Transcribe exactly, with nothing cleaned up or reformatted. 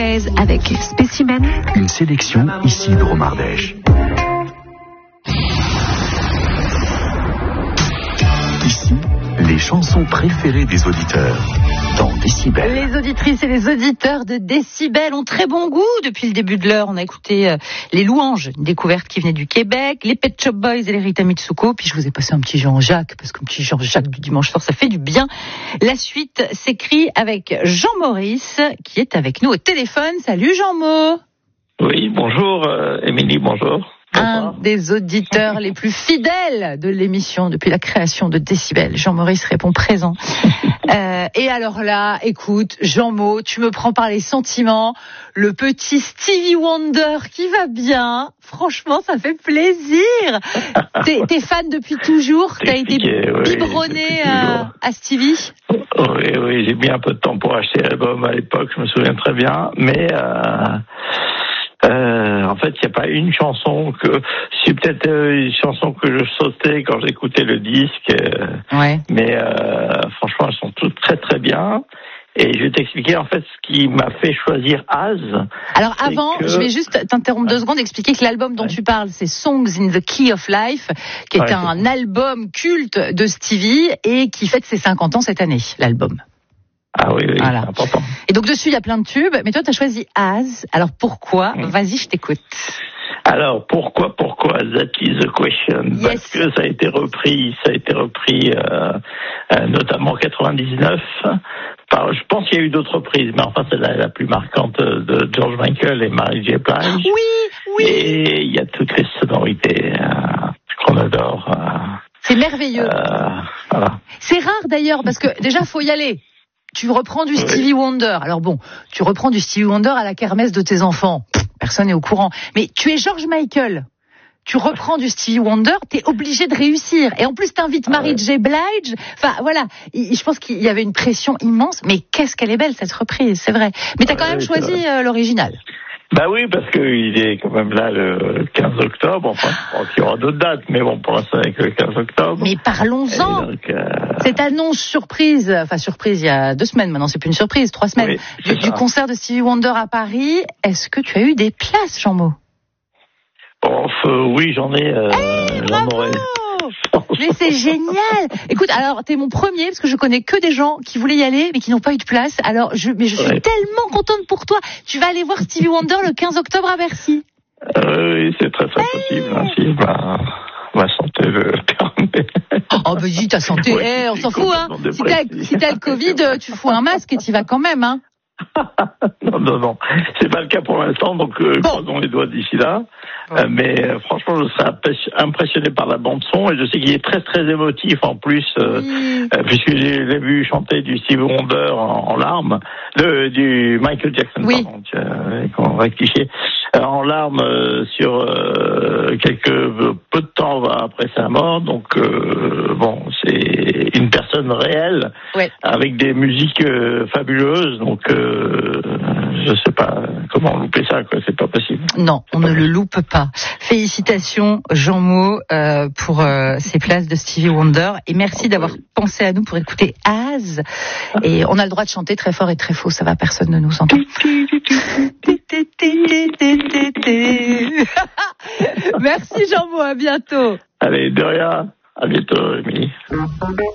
Avec Spécimen, une sélection ici de Romardèche. Ici, les chansons préférées des auditeurs dans Décibel. Les auditrices et les auditeurs de Décibel ont très bon goût. Depuis le début de l'heure, on a écouté euh, Les Louanges, une découverte qui venait du Québec, les Pet Shop Boys et les Rita Mitsuko. Puis je vous ai passé un petit Jean-Jacques, parce qu'un petit Jean-Jacques du dimanche soir, ça fait du bien. La suite s'écrit avec Jean-Maurice, qui est avec nous au téléphone. Salut Jean-Mo. Oui, bonjour euh, Émilie, bonjour. Un des auditeurs les plus fidèles de l'émission depuis la création de Décibel. Jean-Maurice répond présent. Euh, et alors là, écoute, Jean-Mo, tu me prends par les sentiments. Le petit Stevie Wonder qui va bien. Franchement, ça fait plaisir. T'es, t'es fan depuis toujours. T'as été oui, biberonné à, à Stevie. Oui, oui, j'ai mis un peu de temps pour acheter l'album à l'époque, je me souviens très bien. Mais... Euh... Euh, en fait, il n'y a pas une chanson que... C'est peut-être euh, une chanson que je sautais quand j'écoutais le disque. Euh, ouais. Mais euh, franchement, elles sont toutes très très bien. Et je vais t'expliquer en fait ce qui m'a fait choisir Az. Alors avant, que... je vais juste t'interrompre deux secondes, expliquer que l'album dont ouais. tu parles, c'est Songs in the Key of Life, qui est ouais, un c'est... album culte de Stevie et qui fête ses cinquante ans cette année, l'album. Ah oui, oui, voilà. C'est important. Et donc dessus, il y a plein de tubes, mais toi, tu as choisi Az. Alors pourquoi ? mmh. Vas-y, je t'écoute. Alors pourquoi, pourquoi That is the question. Yes. Parce que ça a été repris, ça a été repris euh, euh, notamment en quatre-vingt-dix-neuf. Par, je pense qu'il y a eu d'autres reprises, mais enfin c'est la, la plus marquante de George Michael et Mary J. Blige. Oui, oui. Et il y a toutes les sonorités euh, qu'on adore. Euh, c'est merveilleux. Euh, voilà. C'est rare d'ailleurs, parce que déjà, faut y aller. Tu reprends du Stevie oui. Wonder. Alors bon, tu reprends du Stevie Wonder à la kermesse de tes enfants. Pff, personne n'est au courant. Mais tu es George Michael. Tu reprends du Stevie Wonder, t'es obligé de réussir. Et en plus, t'invites ah Mary ouais. J. Blige. Enfin, voilà. Je pense qu'il y avait une pression immense. Mais qu'est-ce qu'elle est belle, cette reprise, c'est vrai. Mais t'as quand même ouais, choisi euh, l'original. Bah oui, parce qu'il est quand même là le quinze octobre. Enfin, bon, il y aura d'autres dates, mais bon, pour l'instant, avec le quinze octobre. Mais parlons-en. Donc, euh... Cette annonce surprise, enfin surprise, il y a deux semaines maintenant, c'est plus une surprise, trois semaines, oui, du, du concert de Stevie Wonder à Paris. Est-ce que tu as eu des places, Jean-Mo ? Oh, euh, oui, j'en ai. Euh, hey, j'en aurais. Mais c'est génial. Écoute, alors t'es mon premier parce que je connais que des gens qui voulaient y aller mais qui n'ont pas eu de place. Alors je, mais je suis ouais. tellement contente pour toi. Tu vas aller voir Stevie Wonder le quinze octobre à Bercy. Euh, oui, c'est très très hey. possible. Hein, si ma, ma santé le permet. Oh bah dis ta santé, ouais, hey, on s'en fout hein. Si t'as, si t'as le Covid, tu fous un masque et t'y vas quand même hein. non, non, non, c'est pas le cas pour l'instant, donc euh, bon. croisons les doigts d'ici là. Bon. Euh, mais euh, franchement, je serais impressionné par la bande son et je sais qu'il est très très émotif en plus, euh, oui. euh, puisque j'ai l'ai vu chanter du Stevie Wonder en, en larmes, de, du Michael Jackson, oui. pardon, euh, qu'on rectifier, euh, en larmes euh, sur euh, quelques peu de temps après sa mort. Donc euh, bon, c'est une personne réelle ouais. avec des musiques euh, fabuleuses, donc. Euh, je sais pas comment louper ça, quoi. C'est pas possible. Non, c'est on pas ne possible. le loupe pas. Félicitations, Jean-Mo, euh, pour euh, ces places de Stevie Wonder. Et merci okay. d'avoir pensé à nous pour écouter Az. Et on a le droit de chanter très fort et très faux. Ça va, personne ne nous entend. Merci, Jean-Mo. À bientôt. Allez, de rien. À bientôt, Émilie.